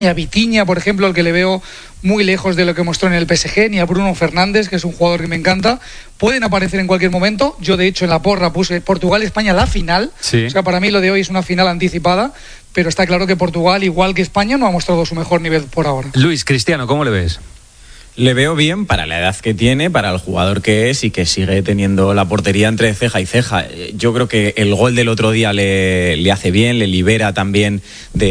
ni a Vitinha, por ejemplo, al que le veo muy lejos de lo que mostró en el PSG, ni a Bruno Fernández, que es un jugador que me encanta. Pueden aparecer en cualquier momento. Yo, de hecho, en la porra puse Portugal-España la final. Sí. O sea, para mí lo de hoy es una final anticipada, pero está claro que Portugal, igual que España, no ha mostrado su mejor nivel por ahora. Luis, Cristiano, ¿cómo le ves? Le veo bien para la edad que tiene, para el jugador que es y que sigue teniendo la portería entre ceja y ceja. Yo creo que el gol del otro día le hace bien, le libera también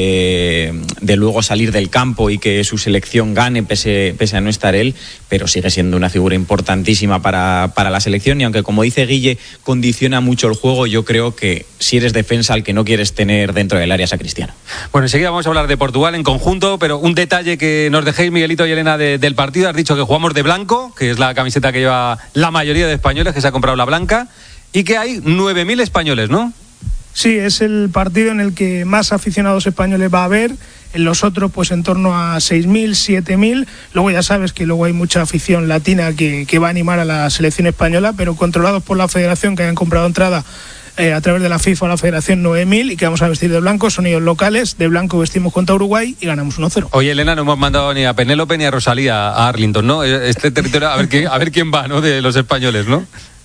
de luego salir del campo y que su selección gane pese a no estar él, pero sigue siendo una figura importantísima para la selección y aunque, como dice Guille, condiciona mucho el juego, yo creo que si eres defensa, el que no quieres tener dentro del área es a Cristiano. Bueno, enseguida vamos a hablar de Portugal en conjunto, pero un detalle que nos dejéis, Miguelito y Elena, del partido. Has dicho que jugamos de blanco, que es la camiseta que lleva la mayoría de españoles, que se ha comprado la blanca, y que hay 9.000 españoles, ¿no? Sí, es el partido en el que más aficionados españoles va a haber. En los otros, pues en torno a 6.000, 7.000. Luego ya sabes que luego hay mucha afición latina que va a animar a la selección española, pero controlados por la federación, que hayan comprado entrada a través de la FIFA o la Federación, 9.000, y que vamos a vestir de blanco. Son ellos locales. De blanco vestimos contra Uruguay y ganamos 1-0. Oye, Elena, no hemos mandado ni a Penélope ni a Rosalía a Arlington, ¿no? Este territorio, a ver quién va, ¿no? De los españoles, ¿no?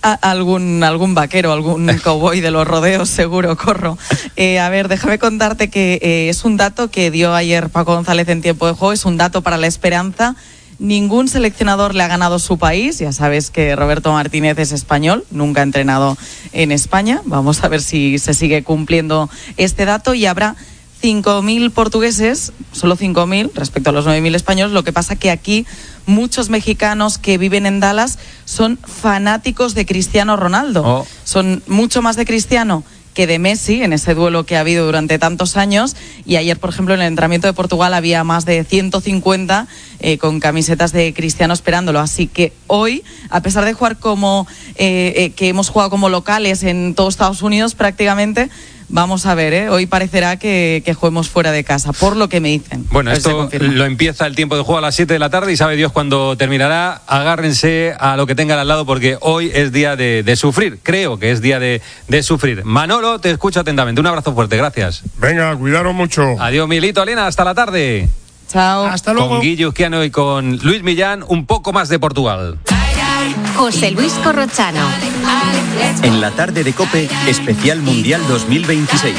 Algún vaquero, algún cowboy de los rodeos, seguro, corro. A ver, déjame contarte que es un dato que dio ayer Paco González en tiempo de juego, es un dato para la esperanza. Ningún seleccionador le ha ganado su país. Ya sabes que Roberto Martínez es español, nunca ha entrenado en España. Vamos a ver si se sigue cumpliendo este dato y habrá 5.000 portugueses, solo 5.000 respecto a los 9.000 españoles. Lo que pasa que aquí muchos mexicanos que viven en Dallas son fanáticos de Cristiano Ronaldo. Son mucho más de Cristiano que de Messi en ese duelo que ha habido durante tantos años, y ayer, por ejemplo, en el entrenamiento de Portugal había más de 150 con camisetas de Cristiano esperándolo, así que hoy, a pesar de jugar como que hemos jugado como locales en todo Estados Unidos prácticamente, vamos a ver, hoy parecerá que juguemos fuera de casa, por lo que me dicen. Bueno, esto lo empieza el tiempo de juego a las 7 de la tarde y sabe Dios cuándo terminará. Agárrense a lo que tengan al lado porque hoy es día de sufrir. Creo que es día de sufrir. Manolo, te escucho atentamente. Un abrazo fuerte, gracias. Venga, cuidaros mucho. Adiós, Milito, Elena, hasta la tarde. Chao. Hasta luego. Con Guille Uzquiano y con Luis Millán, un poco más de Portugal. José Luis Corrochano. En la tarde de COPE, especial Mundial 2026.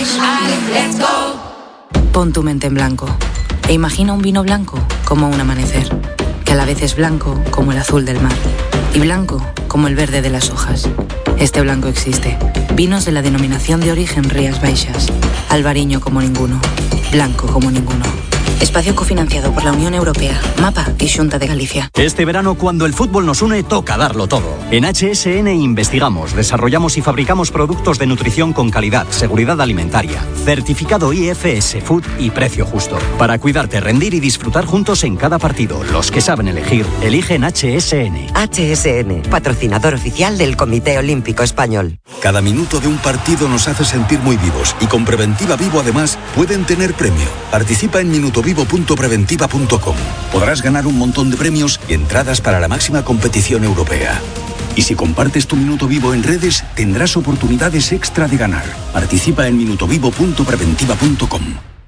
Pon tu mente en blanco e imagina un vino blanco como un amanecer, que a la vez es blanco como el azul del mar y blanco como el verde de las hojas. Este blanco existe. Vinos de la denominación de origen Rías Baixas. Albariño como ninguno. Blanco como ninguno. Espacio cofinanciado por la Unión Europea, MAPA y Xunta de Galicia. Este verano, cuando el fútbol nos une, toca darlo todo. En HSN investigamos, desarrollamos y fabricamos productos de nutrición con calidad, seguridad alimentaria, certificado IFS Food y precio justo. Para cuidarte, rendir y disfrutar juntos en cada partido. Los que saben elegir, eligen HSN. HSN, patrocinador oficial del Comité Olímpico Español. Cada minuto de un partido nos hace sentir muy vivos y con Preventiva Vivo además pueden tener premio. Participa en minutovivo.preventiva.com. Podrás ganar un montón de premios y entradas para la máxima competición europea. Y si compartes tu Minuto Vivo en redes, tendrás oportunidades extra de ganar. Participa en minutovivo.preventiva.com.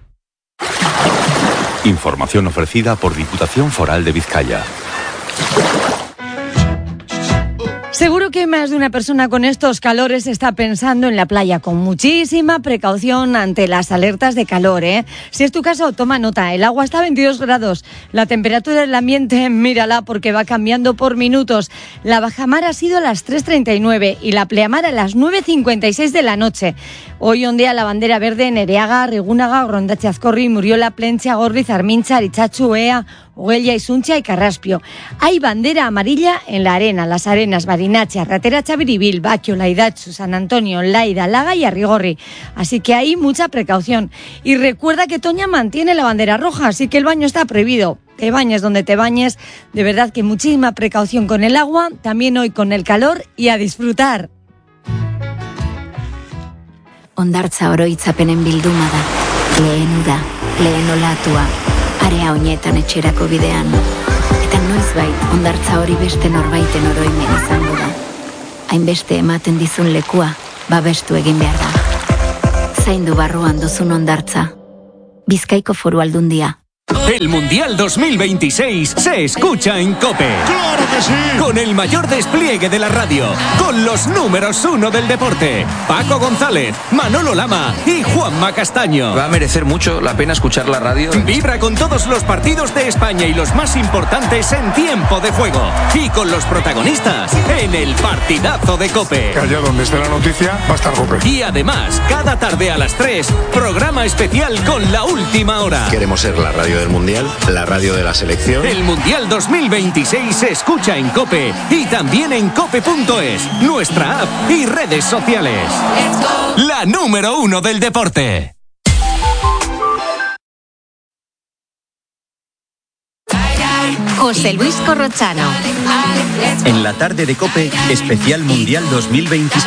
Información ofrecida por Diputación Foral de Vizcaya. Seguro que más de una persona con estos calores está pensando en la playa con muchísima precaución ante las alertas de calor, ¿eh? Si es tu caso, toma nota. El agua está a 22 grados. La temperatura del ambiente, mírala porque va cambiando por minutos. La bajamar ha sido a las 3:39 y la pleamar a las 9:56 de la noche. Hoy ondea la bandera verde en Ereaga, Rigúnaga, Grondache Azcorri, Muriola, Plentzia, Gorriz, Armintza, Arichachu, Ea, Oguella, Isuncha y Carraspio. Hay bandera amarilla en la arena, las arenas Barinache, Arratera, Chaviribil, Baquio, Laidachu, San Antonio, Laida, Laga y Arrigorri. Así que hay mucha precaución. Y recuerda que Toña mantiene la bandera roja, así que el baño está prohibido. Te bañes donde te bañes. De verdad que muchísima precaución con el agua, también hoy con el calor y a disfrutar. Hondartza oroitzapenen bilduma da, lehen ura, lehen olatua, area honetan etxerako bidean. Eta noizbait, hondartza hori beste norbaiten oroimen izango da. Hainbeste ematen dizun lekua, babestu egin behar da. Zaindu barruan duzun hondartza. Bizkaiko Foru Aldundia. El Mundial 2026 se escucha en COPE. ¡Claro que sí! Con el mayor despliegue de la radio, con los números 1 del deporte, Paco González, Manolo Lama y Juanma Castaño. Va a merecer mucho la pena escuchar la radio. Vibra con todos los partidos de España y los más importantes en tiempo de juego. Y con los protagonistas en el partidazo de COPE. Que allá donde esté la noticia va a estar COPE. Y además, cada tarde a las 3, programa especial con la última hora. Queremos ser la radio del Mundial, la radio de la selección. El Mundial 2026 se escucha en COPE y también en cope.es, nuestra app y redes sociales. La número 1 del deporte. José Luis Corrochano. En la tarde de COPE, especial Mundial 2026.